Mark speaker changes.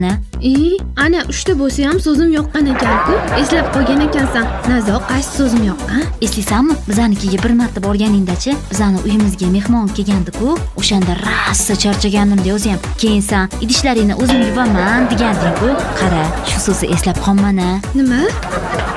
Speaker 1: Ana uchta bo'lsa ham so'zim yoqqan ekan-ku. Eslab qolgan ekansan. Nazo, qaysi so'zim yoqqan?
Speaker 2: Eslaysanmi? Bizanikiga bir marta borganingda-chi, bizani uyimizga mehmon kelgandi-ku. O'shanda rassa charchaganimda o'zi ham. Keyin sen idishlaringni o'zim yuvaman deganding-ku. Qara, shu so'zni eslab qolmana.
Speaker 1: Nima?